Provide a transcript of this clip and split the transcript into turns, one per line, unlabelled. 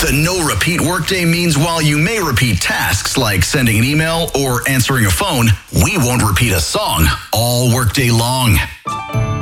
A no-repeat workday means while you may repeat tasks like sending an email or answering a phone, we won't repeat a song all workday long.